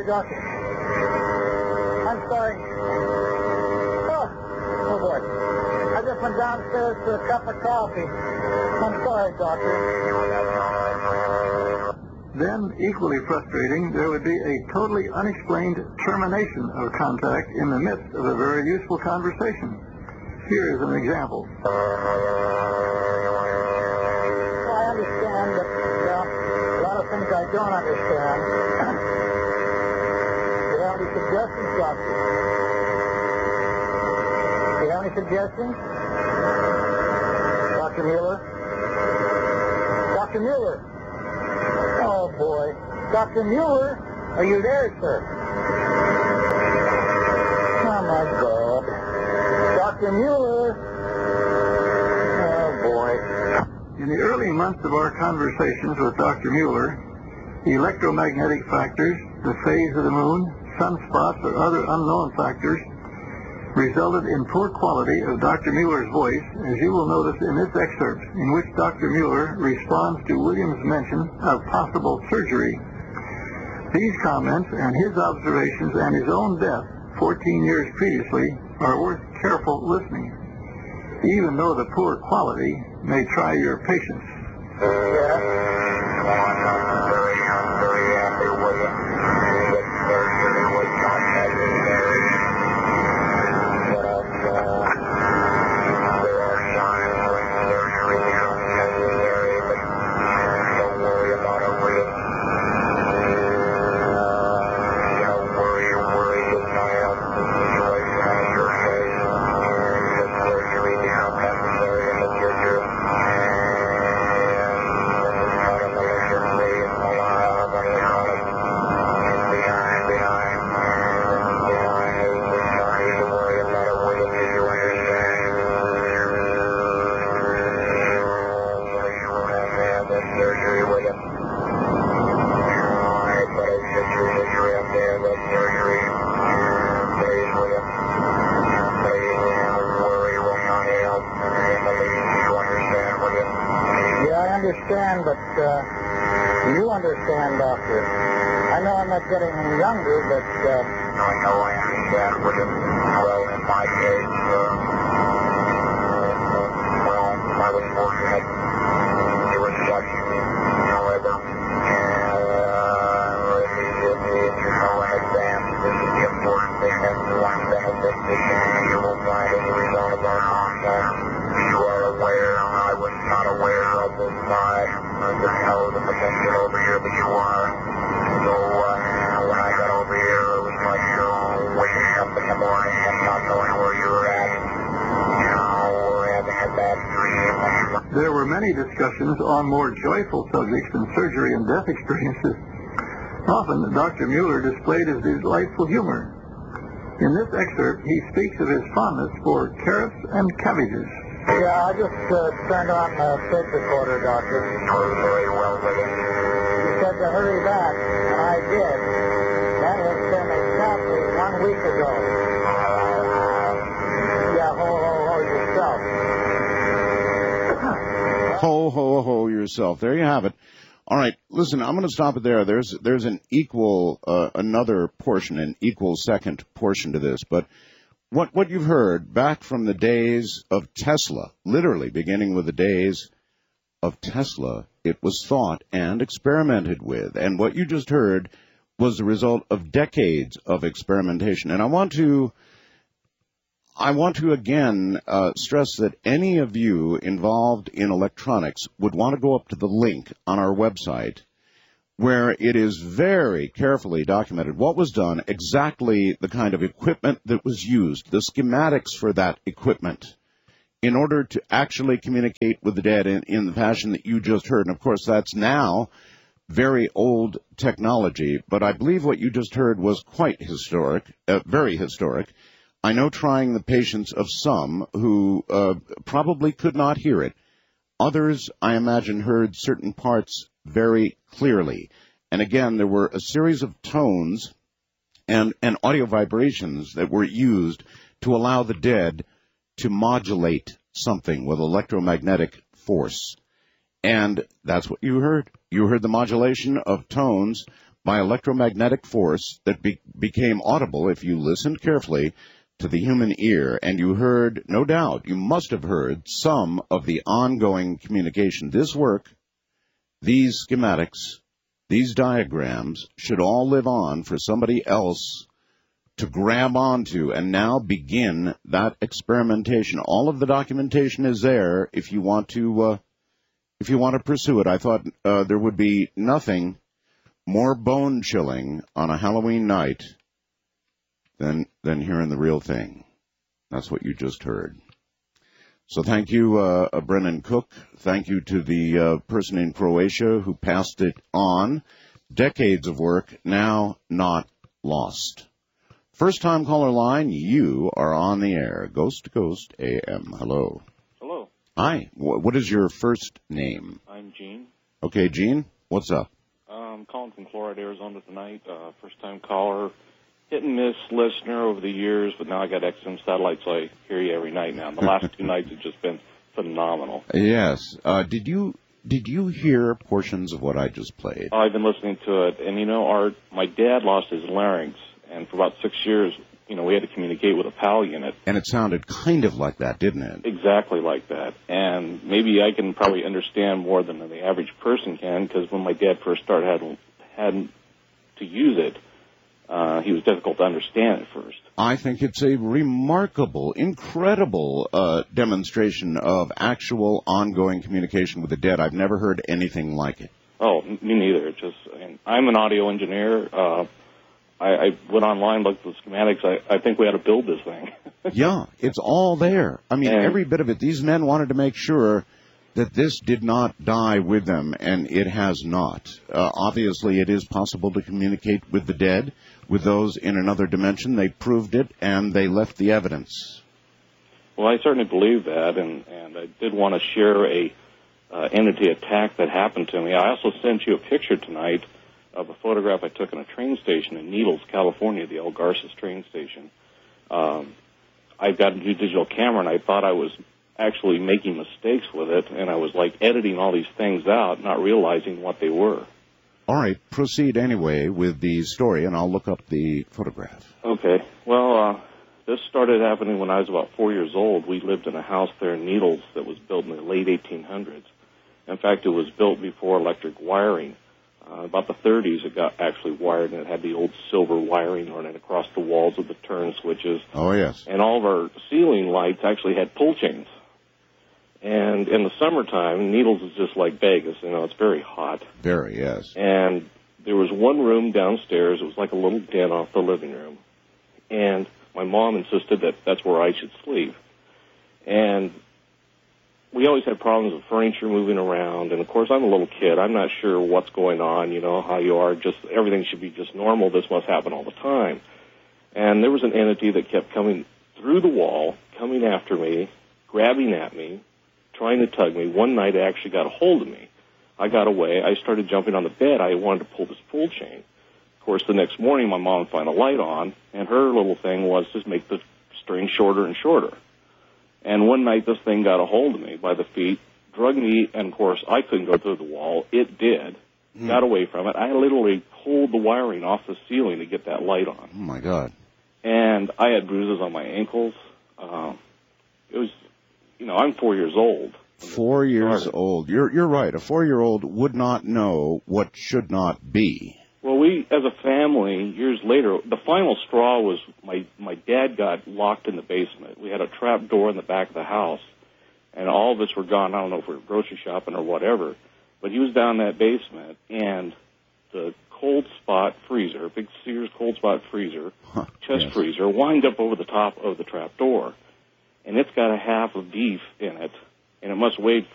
doctor. I'm sorry. Oh, boy. I just went downstairs for a cup of coffee. I'm sorry, doctor. Then, equally frustrating, there would be a totally unexplained termination of contact in the midst of a very useful conversation. Here is an example. Well, I understand, but a lot of things I don't understand. Do you have any suggestions, doctor? Do you have any suggestions? Dr. Mueller? Dr. Mueller? Oh, boy. Dr. Mueller? Are you there, sir? Oh, my God. Dr. Mueller? Oh, boy. In the early months of our conversations with Dr. Mueller, electromagnetic factors, the phase of the moon, sunspots, or other unknown factors resulted in poor quality of Dr. Mueller's voice, as you will notice in this excerpt, in which Dr. Mueller responds to William's mention of possible surgery. These comments and his observations and his own death 14 years previously are worth careful listening, even though the poor quality may try your patience. But you understand, Doctor. I know I'm not getting any younger, but... I know I understand, William. Well, in my case, I was fortunate. It was such, however, in advance, this is the important thing, and one benefit that you will find as a result of our contact. You are aware, I was not aware of this side. I know the potential over here, but you are. So when I got over here, it was like waking up in the morning and not knowing where you were at. Or having a bad dream. There were many discussions on more joyful subjects than surgery and death experiences. Often, Dr. Mueller displayed his delightful humor. In this excerpt, he speaks of his fondness for carrots and cabbages. Yeah, I just turned on the tape recorder, Doctor. Very well, William. You said to hurry back, and I did. That has been exactly 1 week ago. Yeah, ho, yourself. Ho, yourself. There you have it. All right, listen, I'm going to stop it there. There's an equal, another portion, an equal second portion to this, but what you've heard back from the days of Tesla, literally beginning with the days of Tesla, it was thought and experimented with. And what you just heard was the result of decades of experimentation. And I want to again stress that any of you involved in electronics would want to go up to the link on our website where it is very carefully documented what was done, exactly the kind of equipment that was used, the schematics for that equipment, in order to actually communicate with the dead in the fashion that you just heard. And, of course, that's now very old technology, but I believe what you just heard was quite historic, very historic. I know trying the patience of some who probably could not hear it. Others, I imagine, heard certain parts very clearly. And again, there were a series of tones and audio vibrations that were used to allow the dead to modulate something with electromagnetic force. And that's what you heard. You heard the modulation of tones by electromagnetic force that became audible if you listened carefully to the human ear, and you heard, no doubt, you must have heard some of the ongoing communication. This work, these schematics, these diagrams should all live on for somebody else to grab onto and now begin that experimentation. All of the documentation is there if you want to pursue it. I thought there would be nothing more bone-chilling on a Halloween night than hearing the real thing. That's what you just heard. So thank you, Brennan Cook. Thank you to the person in Croatia who passed it on. Decades of work, now not lost. First-time caller line, you are on the air. Ghost to Ghost AM. Hello. Hello. Hi. What is your first name? I'm Gene. Okay, Gene. What's up? I'm calling from Florida, Arizona tonight. First-time caller. Hit and miss listener over the years, but now I got XM satellite, so I hear you every night now. And the last 2 nights have just been phenomenal. Yes. Did you hear portions of what I just played? I've been listening to it, and Art, my dad lost his larynx, and for about 6 years, we had to communicate with a PAL unit. And it sounded kind of like that, didn't it? Exactly like that. And maybe I can probably understand more than the average person can, because when my dad first started had to use it, he was difficult to understand at first. I think it's a remarkable, incredible demonstration of actual ongoing communication with the dead. I've never heard anything like it. Oh, me neither. I'm an audio engineer. I went online, looked at the schematics. I think we ought to build this thing. Yeah, it's all there. I mean, every bit of it. These men wanted to make sure that this did not die with them, and it has not. Obviously, it is possible to communicate with the dead, with those in another dimension. They proved it, and they left the evidence. Well, I certainly believe that, and I did want to share a entity attack that happened to me. I also sent you a picture tonight of a photograph I took in a train station in Needles, California, the El Garces train station. I've got a new digital camera, and I thought I was actually making mistakes with it, and I was editing all these things out, not realizing what they were. All right, proceed anyway with the story, and I'll look up the photograph. Okay. Well, this started happening when I was about 4 years old. We lived in a house there in Needles that was built in the late 1800s. In fact, it was built before electric wiring. About the 30s, it got actually wired, and it had the old silver wiring running across the walls of the turn switches. Oh, yes. And all of our ceiling lights actually had pull chains. And in the summertime, Needles is just like Vegas. It's very hot. Very, yes. And there was one room downstairs. It was like a little den off the living room. And my mom insisted that that's where I should sleep. And we always had problems with furniture moving around. And, of course, I'm a little kid. I'm not sure what's going on, how you are. Just everything should be just normal. This must happen all the time. And there was an entity that kept coming through the wall, coming after me, grabbing at me, trying to tug me. One night it actually got a hold of me. I got away. I started jumping on the bed. I wanted to pull this pull chain. Of course, the next morning my mom found a light on, and her little thing was to make the string shorter and shorter. And one night this thing got a hold of me by the feet, drug me, and of course I couldn't go through the wall. It did. Got away from it. I literally pulled the wiring off the ceiling to get that light on. Oh, my God. And I had bruises on my ankles. It was, I'm 4 years old. 4 years old. You're right. A 4-year-old would not know what should not be. Well, we, as a family, years later, the final straw was my dad got locked in the basement. We had a trap door in the back of the house, and all of us were gone. I don't know if we were grocery shopping or whatever, but he was down in that basement, and the cold spot freezer, big Sears cold spot freezer, chest freezer, wind up over the top of the trap door, and it's got a half of beef in it, and it must weigh